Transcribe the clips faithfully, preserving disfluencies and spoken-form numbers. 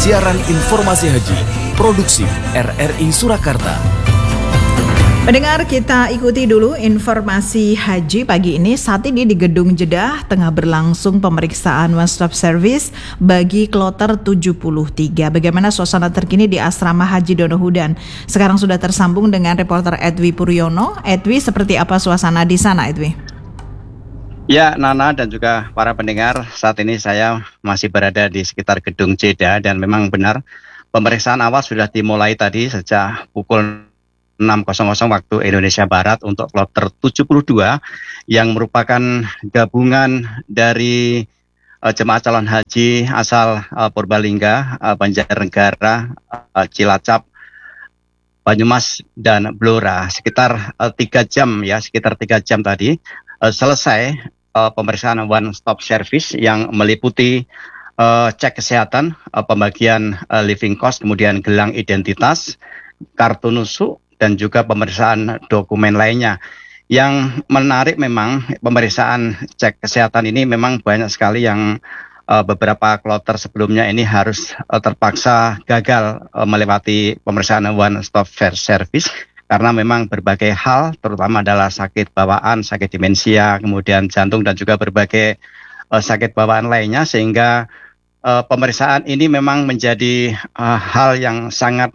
Siaran Informasi Haji, Produksi R R I Surakarta. Pendengar, kita ikuti dulu informasi haji pagi ini. Saat ini di Gedung Jeddah tengah berlangsung pemeriksaan One Stop Service bagi kloter tujuh puluh tiga. Bagaimana suasana terkini di Asrama Haji Donohudan? Sekarang sudah tersambung dengan reporter Edwi Puryono. Edwi, seperti apa suasana di sana, Edwi? Ya, Nana dan juga para pendengar, saat ini saya masih berada di sekitar Gedung Jeddah dan memang benar pemeriksaan awal sudah dimulai tadi sejak pukul enam waktu Indonesia Barat untuk kloter tujuh puluh dua yang merupakan gabungan dari uh, jemaah calon haji asal uh, Purbalingga, uh, Banjarnegara, uh, Cilacap, Banyumas dan Blora. Sekitar uh, tiga jam ya, sekitar tiga jam tadi uh, selesai uh, pemeriksaan One Stop Service yang meliputi uh, cek kesehatan, uh, pembagian uh, living cost, kemudian gelang identitas, kartu nusuk, dan juga pemeriksaan dokumen lainnya. Yang menarik memang pemeriksaan cek kesehatan ini memang banyak sekali yang uh, beberapa kloter sebelumnya ini harus uh, terpaksa gagal uh, melewati pemeriksaan One Stop Service karena memang berbagai hal, terutama adalah sakit bawaan, sakit demensia, kemudian jantung dan juga berbagai uh, sakit bawaan lainnya, sehingga uh, pemeriksaan ini memang menjadi uh, hal yang sangat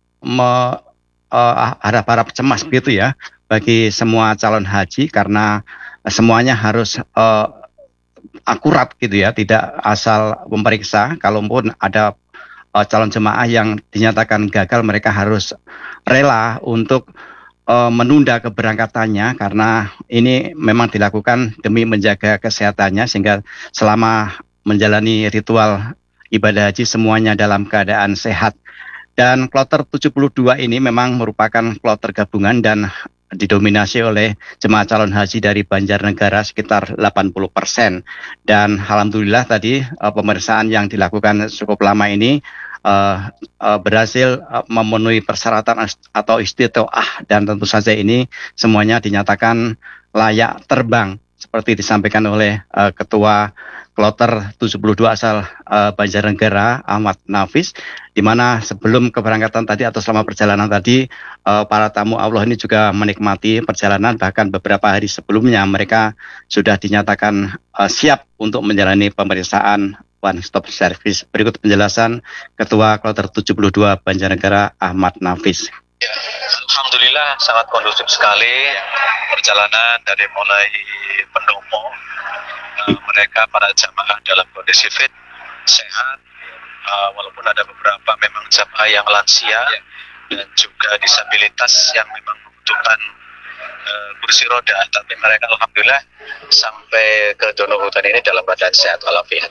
me Uh, harap-harap cemas begitu ya bagi semua calon haji karena semuanya harus uh, akurat gitu ya, tidak asal memeriksa. Kalaupun ada uh, calon jemaah yang dinyatakan gagal, mereka harus rela untuk uh, menunda keberangkatannya karena ini memang dilakukan demi menjaga kesehatannya, sehingga selama menjalani ritual ibadah haji semuanya dalam keadaan sehat. Dan kloter tujuh puluh dua ini memang merupakan kloter gabungan dan didominasi oleh jemaah calon haji dari Banjarnegara sekitar delapan puluh persen. Dan alhamdulillah tadi uh, pemeriksaan yang dilakukan cukup lama ini uh, uh, berhasil uh, memenuhi persyaratan atau istitoah, dan tentu saja ini semuanya dinyatakan layak terbang seperti disampaikan oleh uh, Ketua kloter tujuh puluh dua asal uh, Banjarnegara, Ahmad Nafis, di mana sebelum keberangkatan tadi atau selama perjalanan tadi uh, para tamu Allah ini juga menikmati perjalanan, bahkan beberapa hari sebelumnya mereka sudah dinyatakan uh, siap untuk menjalani pemeriksaan One Stop Service. Berikut penjelasan Ketua kloter tujuh puluh dua Banjarnegara, Ahmad Nafis. Ya, alhamdulillah sangat kondusif sekali perjalanan dari mulai pendopo, uh, mereka para jamaah dalam kondisi fit, sehat, uh, walaupun ada beberapa memang jamaah yang lansia dan juga disabilitas yang memang membutuhkan uh, kursi roda, tapi mereka alhamdulillah sampai ke Donohudan ini dalam keadaan sehat walafiat.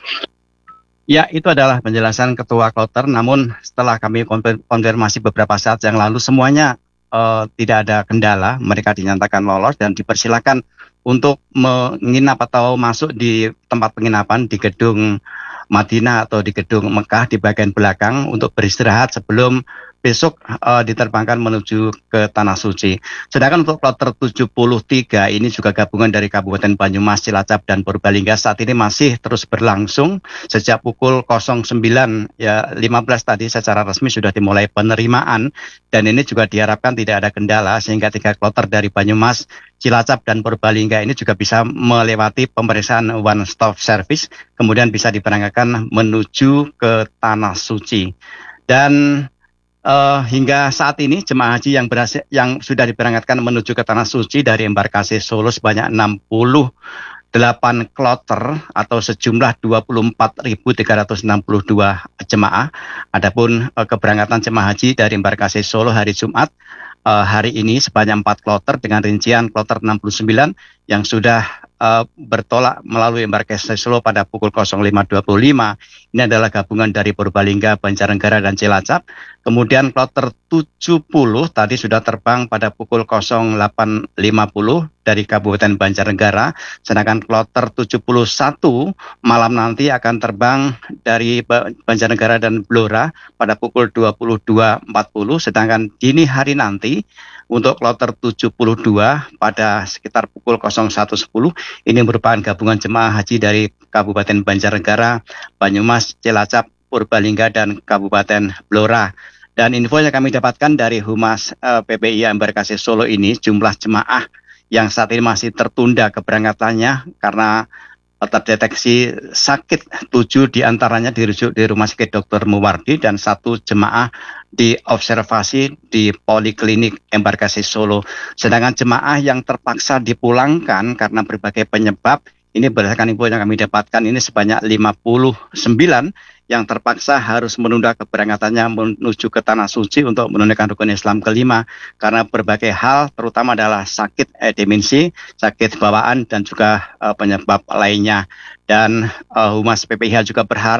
Ya, itu adalah penjelasan Ketua Kloter, namun setelah kami konfirmasi beberapa saat yang lalu semuanya uh, tidak ada kendala, mereka dinyatakan lolos dan dipersilakan untuk menginap atau masuk di tempat penginapan di gedung Madinah atau di gedung Mekah di bagian belakang untuk beristirahat sebelum besok uh, diterbangkan menuju ke Tanah Suci. Sedangkan untuk kloter tujuh puluh tiga ini juga gabungan dari Kabupaten Banyumas, Cilacap dan Purbalingga saat ini masih terus berlangsung sejak pukul nol sembilan ya lima belas tadi secara resmi sudah dimulai penerimaan, dan ini juga diharapkan tidak ada kendala sehingga tiga kloter dari Banyumas, Cilacap dan Purbalingga ini juga bisa melewati pemeriksaan One Stop Service, kemudian bisa diberangkatkan menuju ke Tanah Suci. Dan Uh, hingga saat ini jemaah haji yang berhasil yang sudah diberangkatkan menuju ke Tanah Suci dari embarkasi Solo sebanyak enam puluh delapan kloter atau sejumlah dua puluh empat ribu tiga ratus enam puluh dua jemaah. Adapun uh, keberangkatan jemaah haji dari embarkasi Solo hari Jumat uh, hari ini sebanyak empat kloter dengan rincian kloter enam puluh sembilan yang sudah uh, bertolak melalui embarkasi Solo pada pukul nol lima dua puluh lima. Ini adalah gabungan dari Purbalingga, Banjarnegara dan Cilacap. Kemudian kloter tujuh puluh tadi sudah terbang pada pukul nol delapan lima puluh dari Kabupaten Banjarnegara. Sedangkan kloter tujuh puluh satu malam nanti akan terbang dari Banjarnegara dan Blora pada pukul dua puluh dua empat puluh. Sedangkan dini hari nanti untuk kloter tujuh puluh dua pada sekitar pukul nol satu sepuluh ini merupakan gabungan jemaah haji dari Kabupaten Banjarnegara, Banyumas, Cilacap, Purbalingga, dan Kabupaten Blora. Dan info yang kami dapatkan dari Humas uh, P P I Embarkasi Solo ini, jumlah jemaah yang saat ini masih tertunda keberangkatannya karena terdeteksi sakit, tujuh diantaranya dirujuk di Rumah Sakit Dokter Muwardi dan satu jemaah diobservasi di Poliklinik Embarkasi Solo. Sedangkan jemaah yang terpaksa dipulangkan karena berbagai penyebab, ini berdasarkan info yang kami dapatkan, ini sebanyak lima puluh sembilan yang terpaksa harus menunda keberangkatannya menuju ke Tanah Suci untuk menunaikan rukun Islam kelima karena berbagai hal, terutama adalah sakit eh, demensi, sakit bawaan, dan juga eh, penyebab lainnya. Dan eh, Humas P P I H juga berharap